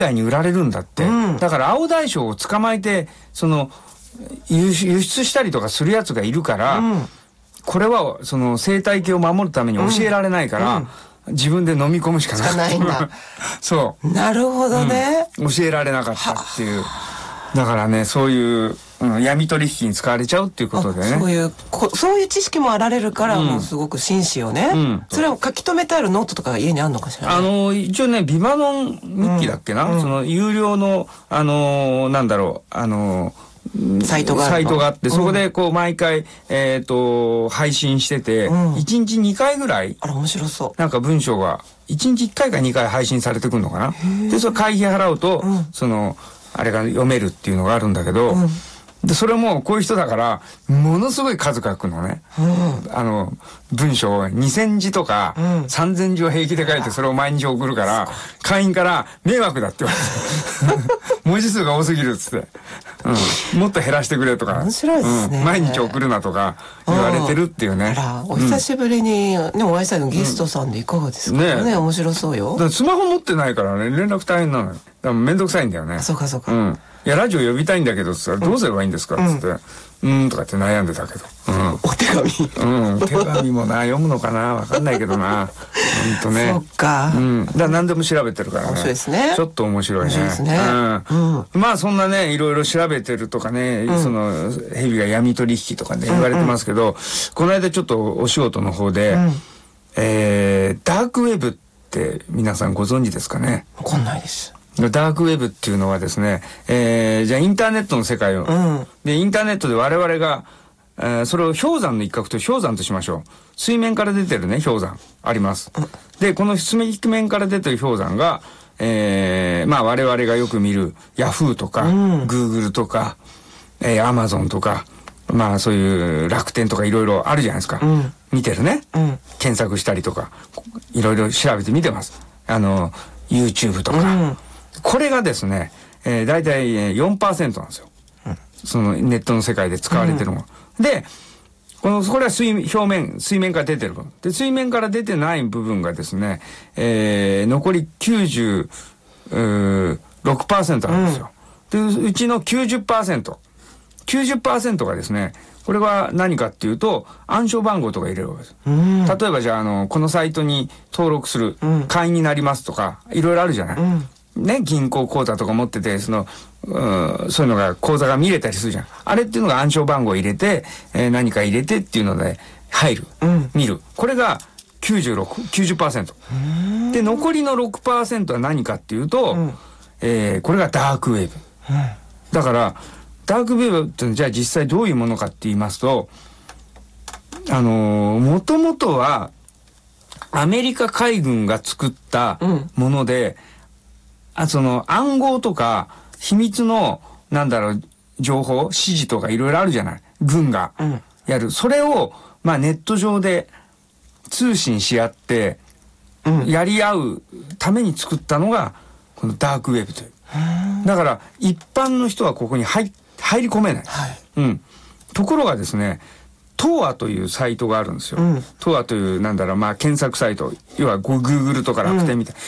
外に売られるんだって、だから青大将を捕まえてその輸出したりとかするやつがいるから、これはその生態系を守るために教えられないから、自分で飲み込むしかないんだそうなるほどね、 教えられなかったっていう。だからね、そういう、闇取引に使われちゃうっていうことでね。 そういう知識もあられるから、もうすごく紳士よね。それを書き留めてあるノートとかが家にあるのかしら、ね。 一応ね、ビバノン日記だっけな、その有料の、なんだろう、 サイトがあって、そこでこう毎回、配信してて、1日2回ぐらい。 あら、面白そう。 なんか文章が、1日1回か2回配信されてくるのかな。で、それ会費払うと、あれが読めるっていうのがあるんだけど、で、それもこういう人だから、ものすごい数書くのね。文章を2000字とか、3000字を平気で書いて、それを毎日送るから、会員から迷惑だって言われて。文字数が多すぎるっつって。もっと減らしてくれとか。 面白いですね。 毎日送るなとか言われてるっていうね。 お久しぶりにね、お会いしたのゲストさんでいかがですかね。面白そうよ。 スマホ持ってないからね、連絡大変なのよ。だからめんどくさいんだよね。 そうかそうか。 いや、ラジオ呼びたいんだけどさ、どうすればいいんですかっつって、とかって悩んでたけど。 お手紙手紙もな、読むのかなわかんないけどな。ほんとね。 そっか。 だから何でも調べてるからね。 面白いですね。 ちょっと面白いね。 面白いですね。 まあそんなね、いろいろ調べてるとかね、蛇が闇取引とかね、言われてますけど、この間ちょっとお仕事の方で、ダークウェブって皆さんご存知ですかね？ わかんないです。 ダークウェブっていうのはですね、じゃあインターネットの世界を、で、インターネットで我々が、それを氷山の一角と氷山としましょう。水面から出てるね、氷山あります。で、この水面から出てる氷山が、まあ我々がよく見るヤフーとか、グーグルとか、アマゾンとか、まあそういう楽天とかいろいろあるじゃないですか。見てるね、検索したりとか、いろいろ調べて見てます。YouTube とか。これがですね、だいたい 4% なんですよ。そのネットの世界で使われてるもの。で、これは水面から出てる部分。で、水面から出てない部分がですね、残り96% あるんですよ。で、うちの 90%がですね、これは何かっていうと、暗証番号とか入れるわけです。例えばじゃあ、このサイトに登録する、会員になりますとか、いろいろあるじゃない。ね、銀行口座とか持ってて、そういうのが、口座が見れたりするじゃん。あれっていうのが暗証番号入れて、何か入れてっていうので、入る。見る。これが90%。で、残りの 6% は何かっていうと、これがダークウェブ。だから、ダークウェブってじゃあ実際どういうものかって言いますと、もともとは、アメリカ海軍が作ったもので、暗号とか、秘密の、情報、指示とかいろいろあるじゃない。軍がやる。それを、まあネット上で通信し合って、やり合うために作ったのが、このダークウェブという。だから、一般の人はここに入り込めない。ところがですね、TOR というサイトがあるんですよ。TOR という、まあ検索サイト。要はGoogle とか楽天みたいな。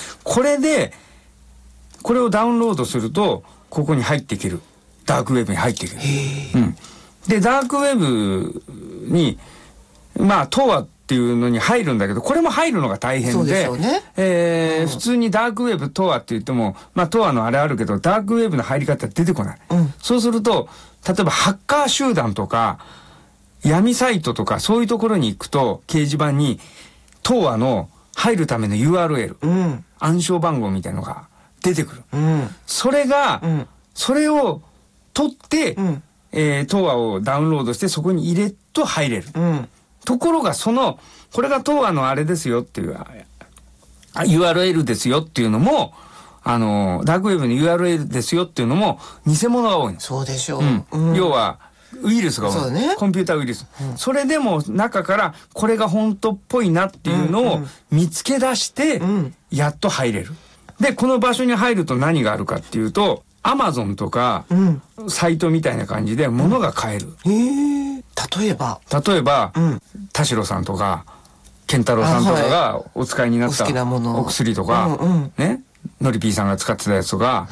これをダウンロードすると、ここに入っていける。ダークウェブに入っていける。で、ダークウェブに、まあ、TORっていうのに入るんだけど、これも入るのが大変で、普通にダークウェブTORって言っても、まあ、TORのあれあるけど、ダークウェブの入り方出てこない。そうすると、例えばハッカー集団とか、闇サイトとか、そういうところに行くと、掲示板に、TORの入るための URL、暗証番号みたいなのが、出てくる。それを取って、TOR をダウンロードしてそこに入れると入れる。ところがこれがTORのあれですよっていう、URL ですよっていうのも、ダークウェブの URL ですよっていうのも偽物が多いの。 そうでしょう。 要は、ウイルスが多い。コンピューターウイルス。それでも中からこれが本当っぽいなっていうのを見つけ出して、やっと入れる。で、この場所に入ると何があるかっていうと、アマゾンとか、サイトみたいな感じで物が買える。 例えば、 田代さんとか、健太郎さんとかがお使いになったお薬とか、ね、 のりぴーさんが使ってたやつとか、